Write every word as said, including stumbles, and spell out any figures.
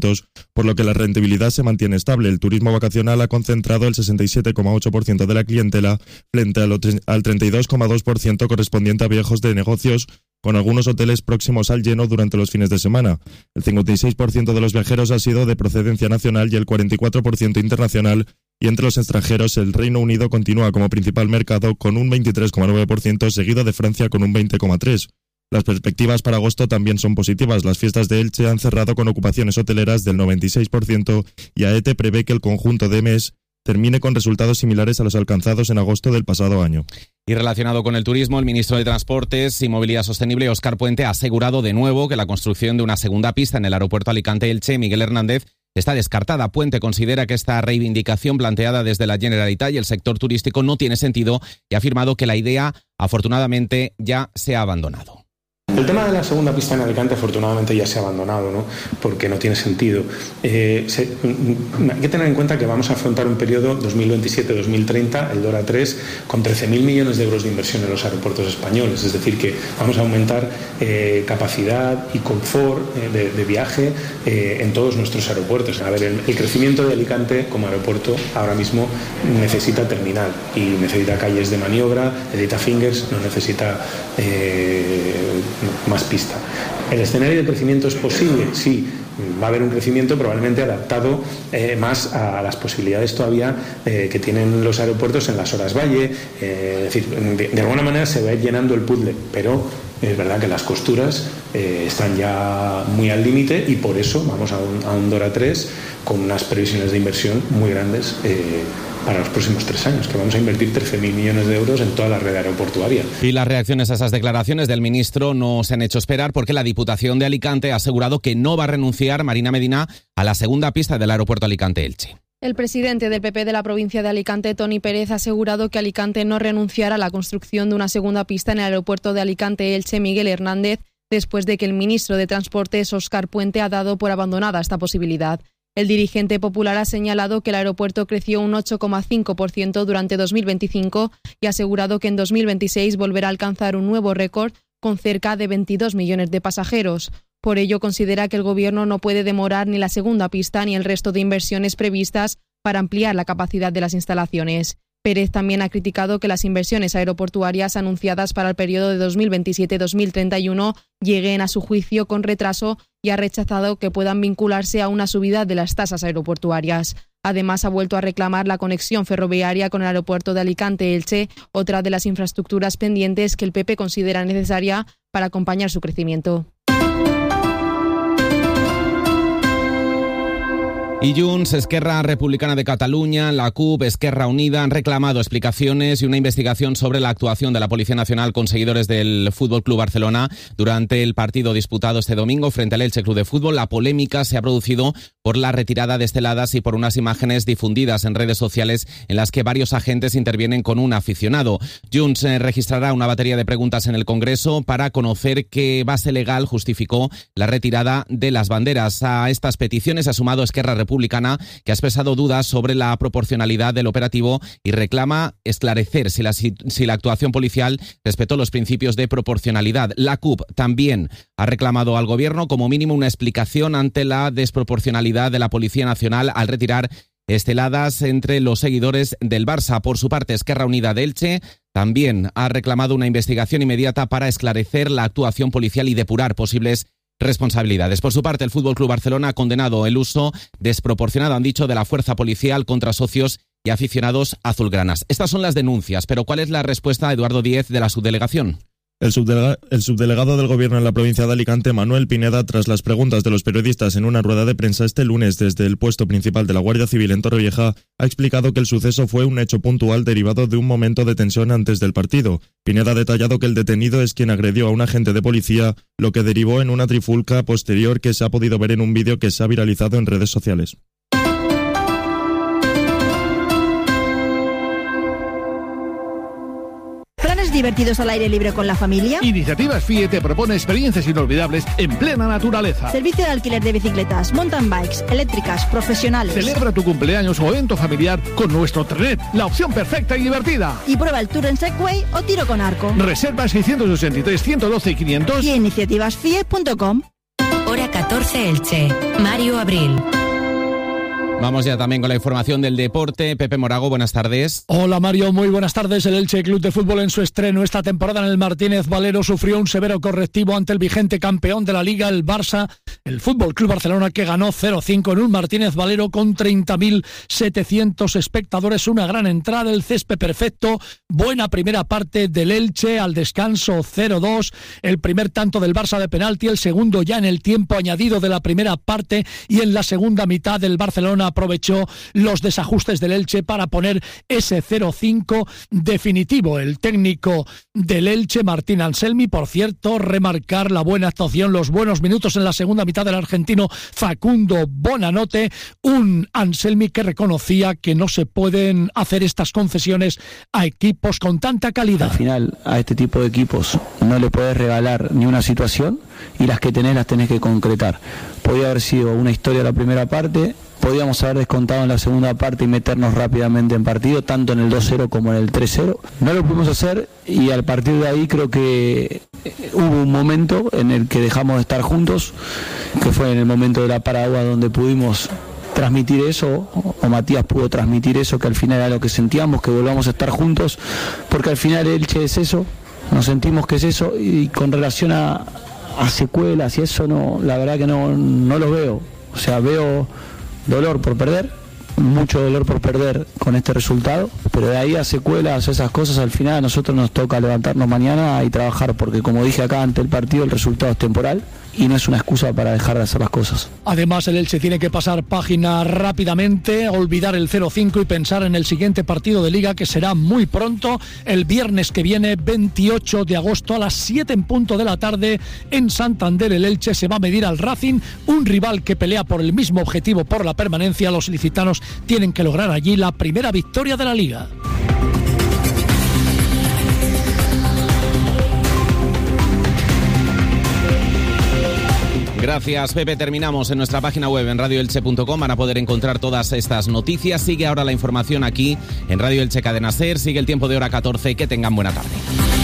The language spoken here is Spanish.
por lo que la rentabilidad se mantiene estable. El turismo vacacional ha concentrado el sesenta y siete coma ocho por ciento de la clientela frente al treinta y dos coma dos por ciento correspondiente a viajes de negocios, con algunos hoteles próximos al lleno durante los fines de semana. El cincuenta y seis por ciento de los viajeros ha sido de procedencia nacional y el cuarenta y cuatro por ciento internacional, y entre los extranjeros el Reino Unido continúa como principal mercado con un veintitrés coma nueve por ciento, seguido de Francia con un veinte coma tres por ciento. Las perspectivas para agosto también son positivas. Las fiestas de Elche han cerrado con ocupaciones hoteleras del noventa y seis por ciento y AETE prevé que el conjunto de mes termine con resultados similares a los alcanzados en agosto del pasado año. Y relacionado con el turismo, el ministro de Transportes y Movilidad Sostenible, Óscar Puente, ha asegurado de nuevo que la construcción de una segunda pista en el aeropuerto Alicante-Elche, Miguel Hernández, está descartada. Puente considera que esta reivindicación planteada desde la Generalitat y el sector turístico no tiene sentido y ha afirmado que la idea, afortunadamente, ya se ha abandonado. El tema de la segunda pista en Alicante afortunadamente ya se ha abandonado, ¿no? Porque no tiene sentido. Eh, se, hay que tener en cuenta que vamos a afrontar un periodo dos mil veintisiete dos mil treinta, el DORA tres, con trece mil millones de euros de inversión en los aeropuertos españoles. Es decir, que vamos a aumentar eh, capacidad y confort eh, de, de viaje eh, en todos nuestros aeropuertos. A ver, el, el crecimiento de Alicante como aeropuerto ahora mismo necesita terminal y necesita calles de maniobra, necesita fingers, no necesita Eh, más pista. ¿El escenario de crecimiento es posible? Sí, va a haber un crecimiento probablemente adaptado eh, más a las posibilidades todavía eh, que tienen los aeropuertos en las horas valle. Eh, es decir, de, de alguna manera se va a ir llenando el puzzle, pero es verdad que las costuras eh, están ya muy al límite y por eso vamos a un, a un DORA tres con unas previsiones de inversión muy grandes eh, para los próximos tres años, que vamos a invertir trece mil millones de euros en toda la red aeroportuaria. Y las reacciones a esas declaraciones del ministro no se han hecho esperar porque la Diputación de Alicante ha asegurado que no va a renunciar, Marina Medina, a la segunda pista del aeropuerto Alicante-Elche. El presidente del P P de la provincia de Alicante, Toni Pérez, ha asegurado que Alicante no renunciará a la construcción de una segunda pista en el aeropuerto de Alicante-Elche, Miguel Hernández, después de que el ministro de Transportes, Óscar Puente, ha dado por abandonada esta posibilidad. El dirigente popular ha señalado que el aeropuerto creció un ocho coma cinco por ciento durante dos mil veinticinco y ha asegurado que en dos mil veintiséis volverá a alcanzar un nuevo récord con cerca de veintidós millones de pasajeros. Por ello, considera que el Gobierno no puede demorar ni la segunda pista ni el resto de inversiones previstas para ampliar la capacidad de las instalaciones. Pérez también ha criticado que las inversiones aeroportuarias anunciadas para el periodo de dos mil veintisiete dos mil treinta y uno lleguen a su juicio con retraso y ha rechazado que puedan vincularse a una subida de las tasas aeroportuarias. Además, ha vuelto a reclamar la conexión ferroviaria con el aeropuerto de Alicante-Elche, otra de las infraestructuras pendientes que el P P considera necesaria para acompañar su crecimiento. Y Junts, Esquerra Republicana de Cataluña, la C U P, Esquerra Unida han reclamado explicaciones y una investigación sobre la actuación de la Policía Nacional con seguidores del F C Barcelona durante el partido disputado este domingo frente al Elche Club de Fútbol. La polémica se ha producido por la retirada de esteladas y por unas imágenes difundidas en redes sociales en las que varios agentes intervienen con un aficionado. Junts eh, registrará una batería de preguntas en el Congreso para conocer qué base legal justificó la retirada de las banderas. A estas peticiones ha sumado Esquerra Republicana Republicana, que ha expresado dudas sobre la proporcionalidad del operativo y reclama esclarecer si la, si la actuación policial respetó los principios de proporcionalidad. La C U P también ha reclamado al Gobierno como mínimo una explicación ante la desproporcionalidad de la Policía Nacional al retirar esteladas entre los seguidores del Barça. Por su parte, Esquerra Unida de Elche también ha reclamado una investigación inmediata para esclarecer la actuación policial y depurar posibles responsabilidades. Por su parte, el F C Barcelona ha condenado el uso desproporcionado, han dicho, de la fuerza policial contra socios y aficionados azulgranas. Estas son las denuncias, pero ¿cuál es la respuesta de Eduardo Díez de la subdelegación? El, subdelega- el subdelegado del Gobierno en la provincia de Alicante, Manuel Pineda, tras las preguntas de los periodistas en una rueda de prensa este lunes desde el puesto principal de la Guardia Civil en Torrevieja, ha explicado que el suceso fue un hecho puntual derivado de un momento de tensión antes del partido. Pineda ha detallado que el detenido es quien agredió a un agente de policía, lo que derivó en una trifulca posterior que se ha podido ver en un vídeo que se ha viralizado en redes sociales. ¿Divertidos al aire libre con la familia? Iniciativas F I E te propone experiencias inolvidables en plena naturaleza. Servicio de alquiler de bicicletas, mountain bikes, eléctricas, profesionales. Celebra tu cumpleaños o evento familiar con nuestro trenet, la opción perfecta y divertida. Y prueba el tour en Segway o tiro con arco. Reserva seiscientos ochenta y tres, ciento doce y quinientos y iniciativas f i e punto com. Hora catorce. catorce Elche. Mario Abril. Vamos ya también con la información del deporte. Pepe Morago, buenas tardes. Hola Mario, muy buenas tardes. El Elche Club de Fútbol en su estreno esta temporada en el Martínez Valero sufrió un severo correctivo ante el vigente campeón de la Liga, el Barça, el Fútbol Club Barcelona, que ganó cero cinco en un Martínez Valero con treinta mil setecientos espectadores. Una gran entrada, el césped perfecto, buena primera parte del Elche, al descanso cero dos, el primer tanto del Barça de penalti, el segundo ya en el tiempo añadido de la primera parte, y en la segunda mitad del Barcelona aprovechó los desajustes del Elche para poner ese cero cinco definitivo. El técnico del Elche, Martín Anselmi, por cierto, remarcar la buena actuación, los buenos minutos en la segunda mitad del argentino Facundo Bonanote, un Anselmi que reconocía que no se pueden hacer estas concesiones a equipos con tanta calidad. Al final, a este tipo de equipos no le puedes regalar ni una situación, y las que tenés las tenés que concretar. Podía haber sido una historia la primera parte, podíamos haber descontado en la segunda parte y meternos rápidamente en partido, tanto en el dos cero como en el tres cero. No lo pudimos hacer, y a partir de ahí creo que hubo un momento en el que dejamos de estar juntos, que fue en el momento de la paragua donde pudimos transmitir eso, o Matías pudo transmitir eso, que al final era lo que sentíamos, que volvamos a estar juntos, porque al final Elche es eso, nos sentimos que es eso, y con relación a, a secuelas y eso, no, la verdad que no, no lo veo. O sea, veo dolor por perder, mucho dolor por perder con este resultado, pero de ahí a secuelas, esas cosas, al final a nosotros nos toca levantarnos mañana y trabajar, porque como dije acá ante el partido, el resultado es temporal y no es una excusa para dejar de hacer las cosas. Además, el Elche tiene que pasar página rápidamente, olvidar el cero cinco y pensar en el siguiente partido de Liga, que será muy pronto, el viernes que viene, veintiocho de agosto, a las siete en punto de la tarde, en Santander. El Elche se va a medir al Racing, un rival que pelea por el mismo objetivo, por la permanencia. Los ilicitanos tienen que lograr allí la primera victoria de la Liga. Gracias, Pepe. Terminamos en nuestra página web en radio elche punto com. Van a poder encontrar todas estas noticias. Sigue ahora la información aquí en Radio Elche Cadena Ser. Sigue el tiempo de hora catorce. Que tengan buena tarde.